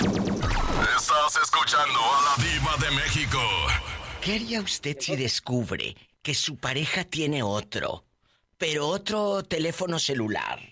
Estás escuchando a la Diva de México. ¿Qué haría usted si descubre que su pareja tiene otro, pero otro teléfono celular?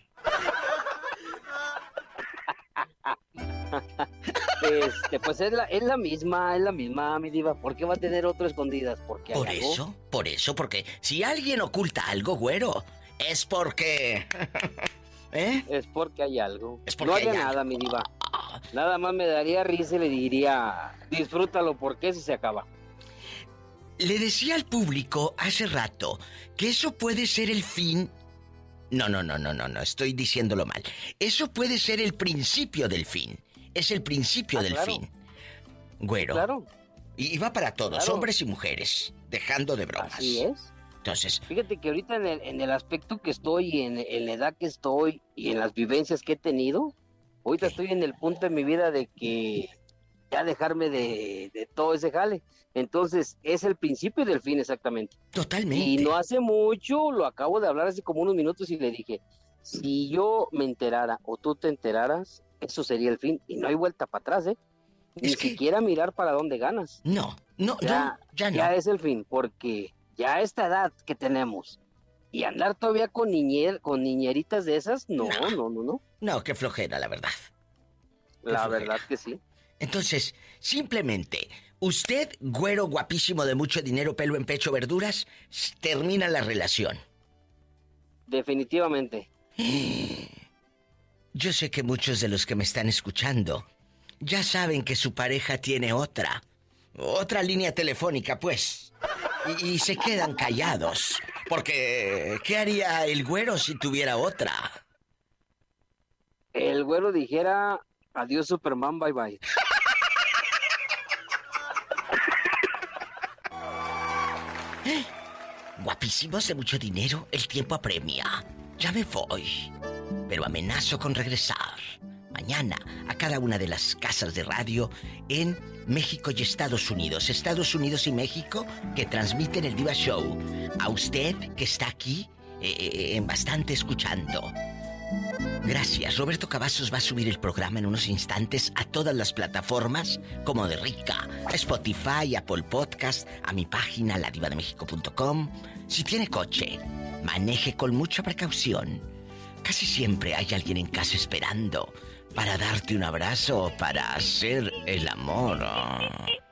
Pues es la misma, mi diva. ¿Por qué va a tener otro escondidas? ¿Porque hay algo? Por eso, porque si alguien oculta algo, güero, es porque... ¿Eh? Es porque hay algo. Es porque no hay haga algo. nada, mi diva. Nada más me daría risa y le diría, disfrútalo porque eso se acaba. Le decía al público hace rato que eso puede ser el fin. No, estoy diciéndolo mal. Eso puede ser el principio del fin. Es el principio del fin. Güero. Claro. Y va para todos, Claro. hombres y mujeres, dejando de bromas. Así es. Entonces, Fíjate que ahorita en el aspecto que estoy, en la edad que estoy y en las vivencias que he tenido, ahorita ¿qué? estoy en el punto de mi vida de que ya dejarme de todo ese jale. Entonces, es el principio del fin exactamente. Totalmente. Y no hace mucho, lo acabo de hablar hace como unos minutos y le dije, si yo me enterara o tú te enteraras, eso sería el fin. Y no hay vuelta para atrás, ¿eh? Ni siquiera mirar para dónde ganas. No. Ya no. Ya es el fin, porque ya a esta edad que tenemos y andar todavía con niñeritas de esas, no. No, qué flojera, la verdad. La verdad que sí. Entonces, simplemente, usted, güero guapísimo de mucho dinero, pelo en pecho, verduras, termina la relación. Definitivamente. Yo sé que muchos de los que me están escuchando ya saben que su pareja tiene otra línea telefónica, pues. Y se quedan callados. Porque, ¿qué haría el güero si tuviera otra? El güero dijera, adiós Superman, bye bye. Guapísimos de mucho dinero, el tiempo apremia. Ya me voy. Pero amenazo con regresar mañana a cada una de las casas de radio en México y Estados Unidos. Estados Unidos y México que transmiten el Diva Show. A usted que está aquí bastante escuchando. Gracias. Roberto Cavazos va a subir el programa en unos instantes a todas las plataformas como de Rica, a Spotify, Apple Podcast, a mi página ladivademexico.com. Si tiene coche, maneje con mucha precaución. Casi siempre hay alguien en casa esperando para darte un abrazo o para hacer el amor.